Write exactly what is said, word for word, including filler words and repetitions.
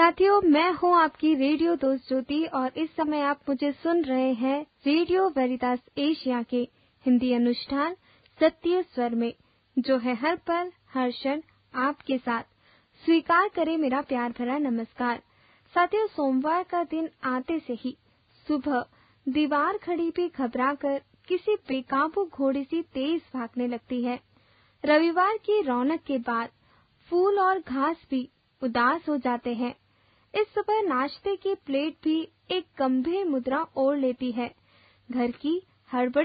साथियों, मैं हूं आपकी रेडियो दोस्त ज्योति और इस समय आप मुझे सुन रहे हैं रेडियो वेरितास एशिया के हिंदी अनुष्ठान सत्य स्वर में, जो है हर पल हर क्षण आपके साथ। स्वीकार करें मेरा प्यार भरा नमस्कार। साथियों, सोमवार का दिन आते से ही सुबह दीवार खड़ी भी घबराकर किसी बेकाबू घोड़े सी तेज भागने लगती है। रविवार की रौनक के बाद फूल और घास भी उदास हो जाते हैं। इस सुबह नाश्ते की प्लेट भी एक गंभीर मुद्रा ओढ़ लेती है। घर की हड़बड़ी